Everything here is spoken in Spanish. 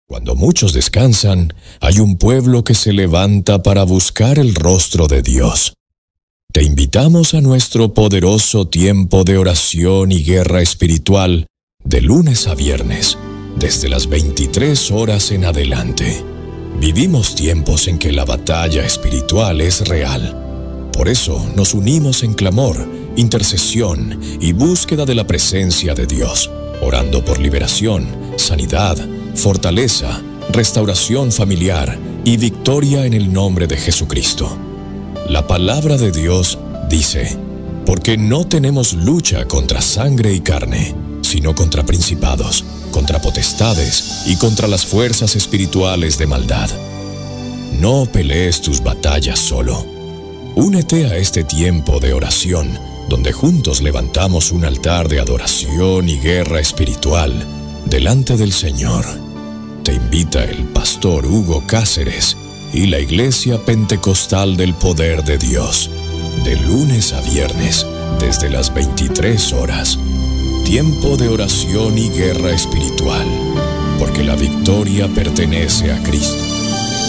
Cuando muchos descansan, hay un pueblo que se levanta para buscar el rostro de Dios. Te invitamos a nuestro poderoso tiempo de oración y guerra espiritual de lunes a viernes, desde las 23 horas en adelante. Vivimos tiempos en que la batalla espiritual es real. Por eso nos unimos en clamor, intercesión y búsqueda de la presencia de Dios, orando por liberación, sanidad, fortaleza, restauración familiar y victoria en el nombre de Jesucristo. La palabra de Dios dice, porque no tenemos lucha contra sangre y carne, sino contra principados, contra potestades y contra las fuerzas espirituales de maldad. No pelees tus batallas solo. Únete a este tiempo de oración, donde juntos levantamos un altar de adoración y guerra espiritual delante del Señor. Te invita el pastor Hugo Cáceres y la Iglesia Pentecostal del Poder de Dios, de lunes a viernes, desde las 23 horas. Tiempo de oración y guerra espiritual, porque la victoria pertenece a Cristo.